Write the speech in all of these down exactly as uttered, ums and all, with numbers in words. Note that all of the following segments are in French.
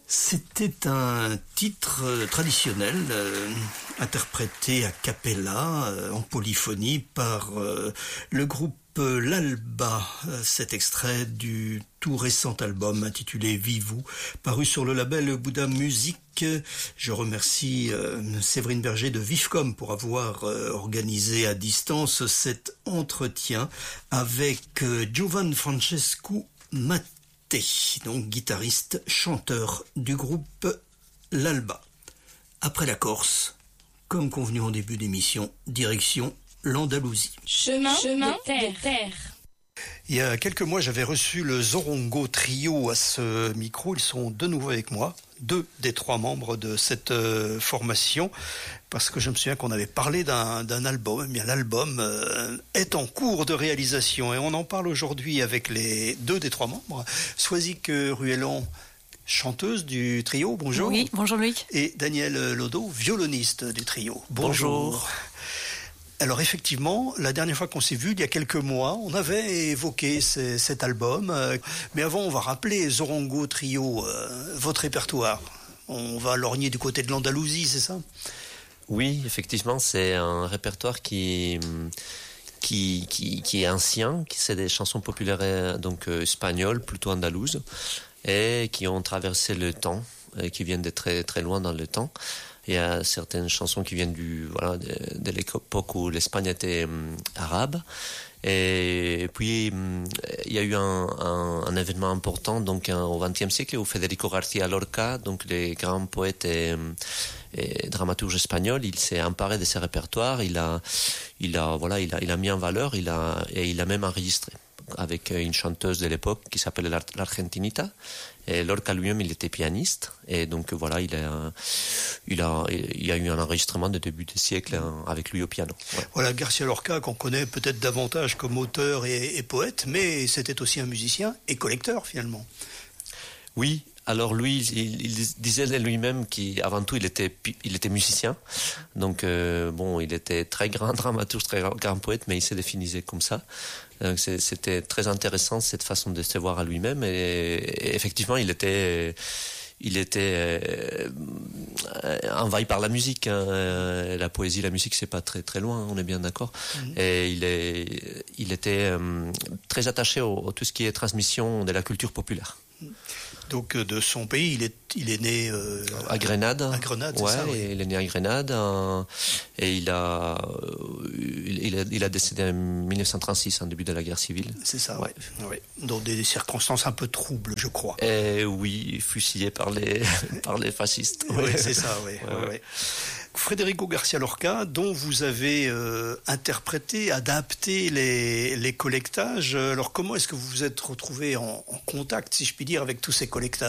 C'était un titre traditionnel euh, interprété a cappella euh, en polyphonie par euh, le groupe L'Alba. Cet extrait du tout récent album intitulé Vivou, paru sur le label Bouddha Music. Je remercie euh, Séverine Berger de Vivcom pour avoir euh, organisé à distance cet entretien avec euh, Giovan Francesco Mattei, donc guitariste, chanteur du groupe L'Alba. Après la Corse, comme convenu en début d'émission, direction l'Andalousie. Chemin, Chemin de terre. de terre. Il y a quelques mois, j'avais reçu le Zorongo Trio à ce micro. Ils sont de nouveau avec moi, deux des trois membres de cette euh, formation, parce que je me souviens qu'on avait parlé d'un, d'un album. Eh bien, l'album euh, est en cours de réalisation et on en parle aujourd'hui avec les deux des trois membres. Soisic Ruellan, chanteuse du trio, bonjour. Oui, bonjour Loïc. Et Daniel Lodo, violoniste du trio. Bonjour. Bonjour. Alors effectivement, la dernière fois qu'on s'est vu, il y a quelques mois, on avait évoqué ces, cet album. Euh, mais avant, on va rappeler Zorongo Trio, euh, votre répertoire. On va lorgner du côté de l'Andalousie, c'est ça ? Oui, effectivement, c'est un répertoire qui, qui, qui, qui est ancien, qui c'est des chansons populaires donc euh, espagnoles, plutôt andalouses, et qui ont traversé le temps, et qui viennent de très très loin dans le temps. Il y a certaines chansons qui viennent du voilà de, de l'époque où l'Espagne était hum, arabe. Et puis hum, il y a eu un, un, un événement important donc un, au vingtième siècle où Federico García Lorca, donc le grand poète et, et dramaturge espagnol, il s'est emparé de ses répertoires. Il a il a voilà il a il a mis en valeur. Il a et il a même enregistré avec une chanteuse de l'époque qui s'appelait l'Argentinita. Et Lorca lui-même, il était pianiste. Et donc, voilà, il a, il a, il y a eu un enregistrement de début du siècle avec lui au piano. Ouais. Voilà, García Lorca, qu'on connaît peut-être davantage comme auteur et, et poète, mais c'était aussi un musicien et collecteur, finalement. Oui. Alors lui, il, il disait lui-même qu'avant tout, il était, il était musicien. Donc, euh, bon, il était très grand dramaturge, très grand poète, mais il se définissait comme ça. Donc, c'est, c'était très intéressant, cette façon de se voir à lui-même. Et, et effectivement, il était... Il était euh, envahi par la musique. Hein. La poésie, la musique, c'est pas très très loin. On est bien d'accord. Mmh. Et il est, il était euh, très attaché au, à tout ce qui est transmission de la culture populaire. Donc de son pays, il est, il est né euh, à Grenade. À Grenade, ouais, c'est ça. Oui. Il est né à Grenade euh, et il a, euh, il, a, il a décédé en dix-neuf cent trente-six, en début de la guerre civile. C'est ça. Ouais. Ouais. Dans des circonstances un peu troubles, je crois. Et oui, fusillé par les, par les fascistes. Oui, ouais. C'est ça. Oui. Ouais. Ouais. Ouais. Federico García Lorca, dont vous avez euh, interprété, adapté les, les collectages. Alors, comment est-ce que vous vous êtes retrouvé en, en contact, si je puis dire, avec tous ces collectages-là ?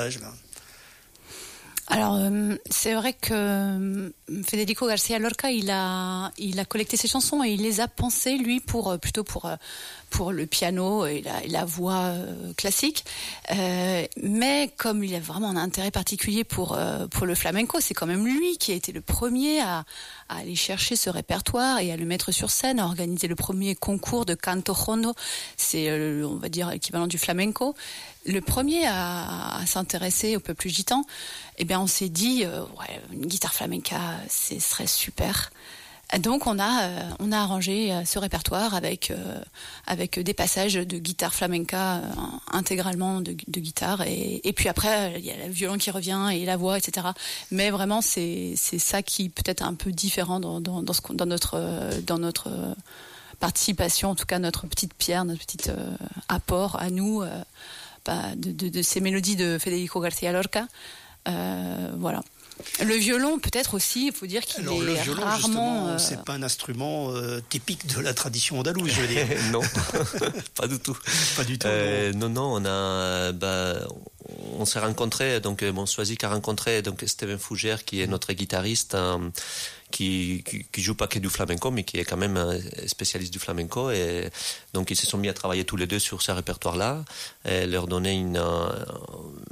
Alors, euh, c'est vrai que euh, Federico García Lorca, il a, il a collecté ses chansons et il les a pensées, lui, pour, plutôt pour, pour le piano et la, et la voix euh, classique. Euh, mais comme il a vraiment un intérêt particulier pour, euh, pour le flamenco, c'est quand même lui qui a été le premier à, à aller chercher ce répertoire et à le mettre sur scène, à organiser le premier concours de canto jondo. C'est, euh, on va dire, l'équivalent du flamenco. Le premier à, à s'intéresser au peuple gitan, eh bien, on s'est dit, euh, ouais, une guitare flamenca, ce serait super. Donc, on a, euh, on a arrangé euh, ce répertoire avec, euh, avec des passages de guitare flamenca, euh, intégralement de, de guitare. Et, et puis après, il y a le violon qui revient et la voix, et cetera. Mais vraiment, c'est, c'est ça qui peut-être un peu différent dans, dans, dans, ce, dans notre, euh, dans notre euh, participation, en tout cas notre petite pierre, notre petit euh, apport à nous. Euh, De, de, de ces mélodies de Federico García Lorca. Euh, voilà. Le violon, peut-être aussi, il faut dire qu'il Alors, est le violon, rarement... Euh... c'est pas un instrument euh, typique de la tradition andalouse, je veux dire. Non, pas du tout. Pas du tout. Euh, non, non, on a... Bah, on s'est rencontrés, donc mon Soisic a rencontré donc, Steven Fougère, qui est notre guitariste, euh, qui, qui, qui joue pas que du flamenco, mais qui est quand même un spécialiste du flamenco. Et donc, ils se sont mis à travailler tous les deux sur ce répertoire-là, et leur donner une... Euh,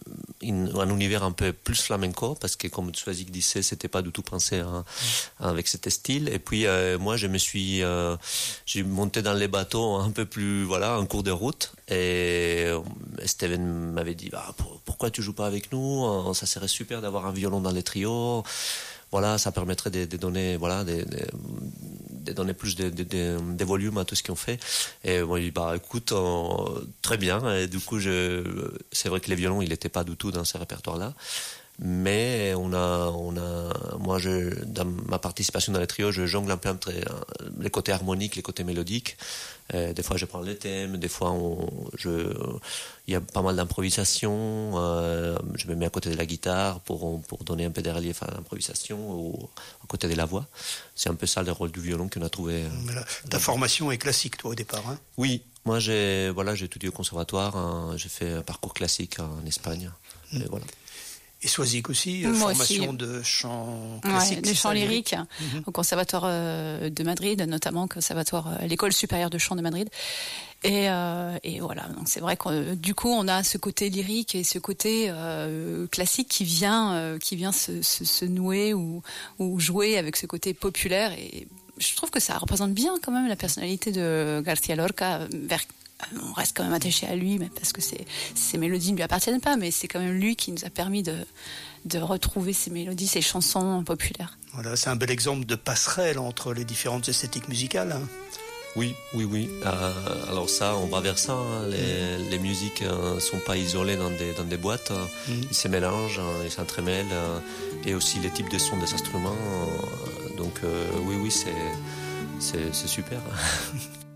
une, un univers un peu plus flamenco, parce que comme Swazik disait, c'était pas du tout pensé hein, mmh. avec cet style. Et puis euh, moi, je me suis, euh, j'ai monté dans les bateaux un peu plus, voilà, en cours de route. Et Steven m'avait dit, bah, pour, pourquoi tu joues pas avec nous? Ça serait super d'avoir un violon dans les trios. Voilà, ça permettrait de, de donner, voilà, de, de, de donner plus de, de, de, de volume à tout ce qu'on fait. Et moi, il dit, bah, écoute, on, très bien. Et du coup, je, c'est vrai que les violons, il n'était pas du tout dans ce répertoire-là. Mais on a, on a, moi, je, dans ma participation dans les trios, je jongle un peu entre les côtés harmoniques, les côtés mélodiques. Euh, des fois, je prends les thèmes, des fois, on, je, il y a pas mal d'improvisation. Euh, je me mets à côté de la guitare pour, pour donner un peu de relief à l'improvisation, ou à côté de la voix. C'est un peu ça le rôle du violon qu'on a trouvé. Voilà. Ta formation est classique, toi, au départ, hein? Oui, moi, j'ai, voilà, j'ai étudié au conservatoire. Hein, j'ai fait un parcours classique en Espagne. Mmh. Et voilà. Et Swazik aussi, Moi formation aussi. de chant classique. Ouais, de chant lyrique, mm-hmm. au Conservatoire de Madrid, notamment conservatoire, l'École supérieure de chant de Madrid. Et, euh, et voilà, donc c'est vrai que du coup on a ce côté lyrique et ce côté euh, classique qui vient, euh, qui vient se, se, se nouer ou, ou jouer avec ce côté populaire. Et je trouve que ça représente bien quand même la personnalité de García Lorca, vers on reste quand même attaché à lui, mais parce que ces, ces mélodies ne lui appartiennent pas, mais c'est quand même lui qui nous a permis de, de retrouver ces mélodies, ces chansons populaires. Voilà, c'est un bel exemple de passerelle entre les différentes esthétiques musicales. Hein. Oui, oui, oui. Euh, alors ça, on va vers ça. Hein. Les, mm. les musiques ne euh, sont pas isolées dans des, dans des boîtes. Mm. Ils se mélangent, ils s'entremêlent. Euh, et aussi les types de sons des instruments. Euh, donc euh, oui, oui, c'est, c'est, c'est super.